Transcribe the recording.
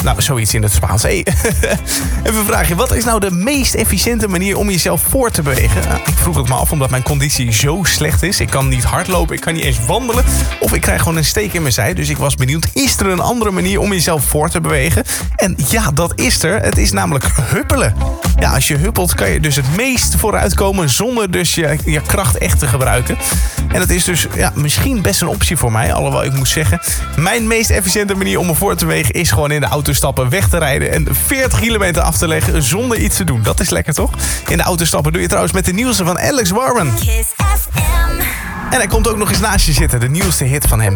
Nou, zoiets in het Spaans. Hey. Even een vraagje. Wat is nou de meest efficiënte manier om jezelf voort te bewegen? Ik vroeg het me af omdat mijn conditie zo slecht is. Ik kan niet hardlopen, ik kan niet eens wandelen. Of ik krijg gewoon een steek in mijn zij. Dus ik was benieuwd, is er een andere manier om jezelf voort te bewegen? En ja, dat is er. Het is namelijk huppelen. Ja, als je huppelt kan je dus het meest vooruitkomen zonder dus je kracht echt te gebruiken. En dat is dus misschien best een optie voor mij. Alhoewel ik moet zeggen, mijn meest efficiënte manier om me voor te bewegen is gewoon in de auto stappen, weg te rijden en 40 kilometer af te leggen zonder iets te doen. Dat is lekker, toch? In de auto stappen doe je trouwens met de nieuwste van Alex Warren. Kiss FM. En hij komt ook nog eens naast je zitten, de nieuwste hit van hem.